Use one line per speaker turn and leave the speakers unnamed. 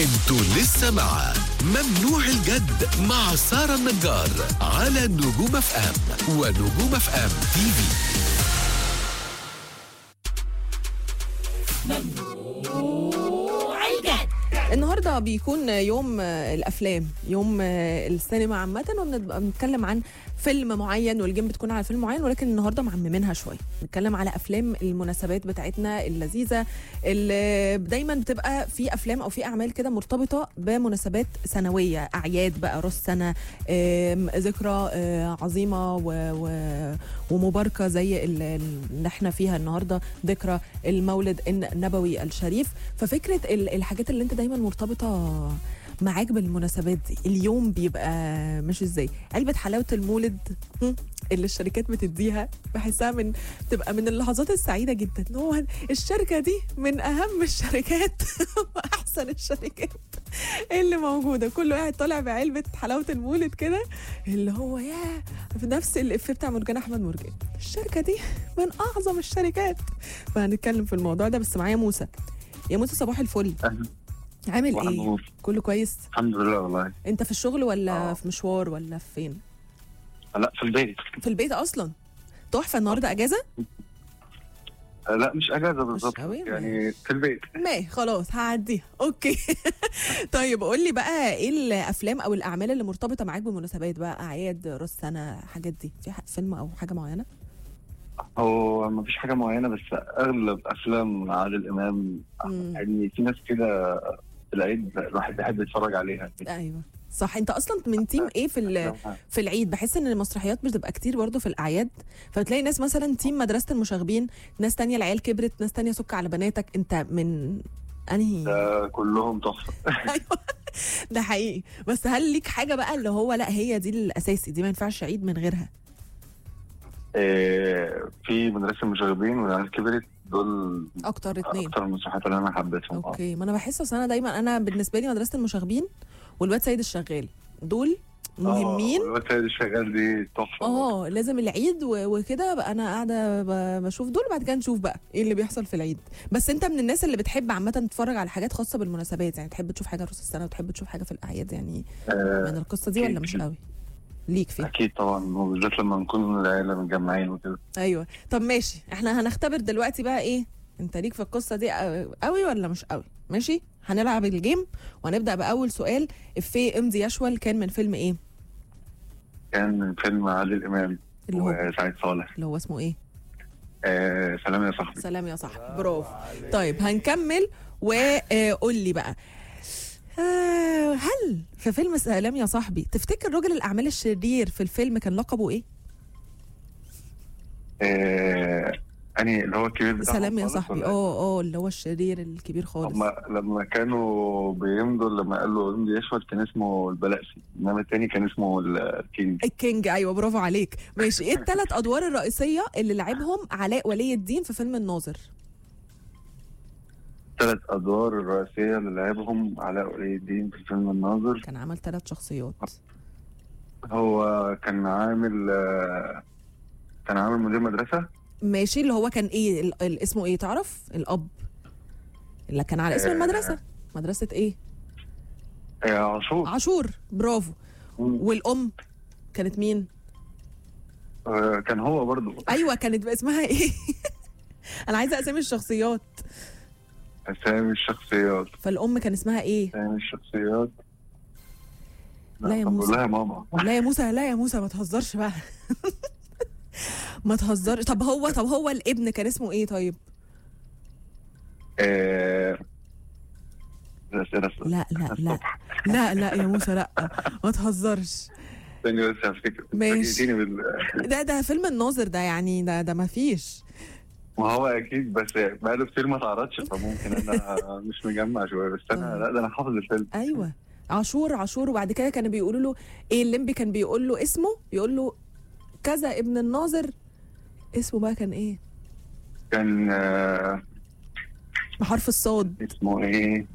انتوا لسه مع ممنوع الجد مع سارة النجار على نجوم اف ام ونجوم اف ام تي في.
النهارده بيكون يوم الافلام، يوم السينما عامه، وبنبقى بنتكلم عن فيلم معين والجيم بتكون على فيلم معين، ولكن النهارده معممينها شويه، بنتكلم على افلام المناسبات بتاعتنا اللذيذه اللي دايما بتبقى في افلام او في اعمال كده مرتبطه بمناسبات سنويه، اعياد بقى، راس سنه، ذكرى عظيمه ومباركه زي اللي احنا فيها النهارده، ذكرى المولد النبوي الشريف. ففكره الحاجات اللي انت دايما مرتبطه معاك بالمناسبات دي، اليوم بيبقى مش ازاي. علبة حلاوة المولد اللي الشركات بتديها، بحسها بتبقى من اللحظات السعيدة جدا. هو الشركة دي من أهم الشركات وأحسن الشركات اللي موجودة، كله قاعد طالع بعلبة حلاوة المولد كده، اللي هو في نفس الإفيه بتاع مرجان أحمد مرجان، الشركة دي من أعظم الشركات. فهنتكلم في الموضوع ده، بس معايا موسى. يا موسى صباح الفل. عامل ايه؟ كله كويس؟
الحمد لله. والله
انت في الشغل ولا في مشوار ولا في فين؟
لا، في البيت.
في البيت اصلا؟ تحفه. النهارده اجازه؟
لا مش اجازه بالظبط، يعني في البيت.
ما خلاص هعديها، اوكي. طيب قول لي بقى، ايه الافلام او الاعمال اللي مرتبطه معاك بمناسبات بقى، اعياد، راس سنه، حاجات دي؟ في فيلم او حاجه معينه؟
هو ما فيش حاجه معينه، بس اغلب افلام عادل امام. يعني في ناس كده في العيد الواحد بيحب يتفرج عليها.
ايوه صح. انت اصلا من تيم ايه في العيد؟ بحس ان المسرحيات بتبقى كتير برضه في الاعياد، فبتلاقي ناس مثلا تيم مدرسه المشاغبين، ناس تانية العيال كبرت، ناس تانية سك على بناتك. انت من انهي؟
ده كلهم تحفه.
ايوه ده حقيقي. بس هل ليك حاجه بقى اللي هو لا هي دي الاساسي، دي ما ينفعش عيد من غيرها؟
في مدرسه المشاغبين والعيال كبرت، دول
اكتر اتنين،
اكتر المسرحيات اللي انا حبيتهم.
اوكي. ما انا بحس اصل انا دايما، انا بالنسبه لي مدرسه المشاغبين والواد سيد الشغال دول مهمين.
الواد سيد الشغال دي تحفه.
لازم العيد وكده بقى انا قاعده بشوف دول، بعد كده نشوف بقى ايه اللي بيحصل في العيد. بس انت من الناس اللي بتحب عامه تتفرج على حاجات خاصه بالمناسبات، يعني تحب تشوف حاجه راس السنه وتحب تشوف حاجه في الاعياد، يعني من القصه دي ولا مش قوي ليك فيه؟
اكيد طبعا، وبالذات لما نكون العيله متجمعين وكده.
ايوه. طب ماشي، احنا هنختبر دلوقتي بقى ايه، انت ليك في القصه دي قوي ولا مش قوي؟ ماشي، هنلعب الجيم وهنبدا باول سؤال. افيه امضي يشول كان من فيلم ايه؟
كان من فيلم عادل امام وسعيد صالح،
اللي هو اسمه ايه؟
سلام يا صاحبي.
سلام يا صاحبي، برافو. طيب هنكمل، وقول لي بقى، هل في فيلم سلام يا صاحبي تفتكر رجل الاعمال الشرير في الفيلم كان لقبه ايه؟
يعني اللي هو الكبير بتاع
سلام يا صاحبي، اللي هو الشرير الكبير خالص.
لما كانوا بيمضوا، لما قال له امضي يشوت كان اسمه البلاسي، انما التاني كان اسمه الكينج.
ايوه برافو عليك. ماشي. ايه الثلاث ادوار الرئيسيه اللي لعبهم علاء ولي الدين في فيلم الناظر؟
3 أدوار الرئيسية اللي لعبهم علاء ولي الدين في فيلم الناظر.
كان عمل 3 شخصيات.
هو كان عامل مدير مدرسة.
ماشي. اللي هو كان ايه اسمه ايه، تعرف؟ الاب اللي كان على اسم المدرسة، مدرسة ايه؟ عاشور، برافو. والام كانت مين؟
كان هو برضو.
ايوه، كانت اسمها ايه؟ انا عايزه اسامي الشخصيات. فالام كان اسمها ايه؟
اسامي الشخصيات.
لا يا موسى،
لا يا ماما،
لا يا موسى ما تهزرش بقى. ما تهزرش. طب هو الابن كان اسمه ايه طيب؟ لا يا موسى، لا ما تهزرش.
ثانية بس هفتكر.
ماشي. ده فيلم الناظر ده، يعني ده ما فيش.
ما هو اكيد، بس بقاله كتير ما اتعرضش، فممكن انا مش مجمع شويه، بس انا لا، ده انا حافظ الفيلم.
ايوه، عاشور. وبعد كده كانوا بيقولوا له ايه، الليمبي كان بيقول له اسمه، يقول له كذا ابن الناظر، اسمه بقى كان ايه؟
كان
بحرف الصاد.
اسمه ايه؟